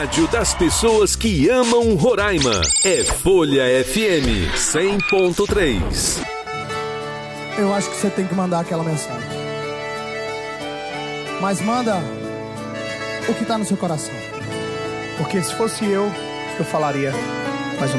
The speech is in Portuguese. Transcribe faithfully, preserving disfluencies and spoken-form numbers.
rádio das pessoas que amam Roraima. É Folha F M cem ponto três. Eu acho que você tem que mandar aquela mensagem. Mas manda o que tá no seu coração. Porque se fosse eu, eu falaria: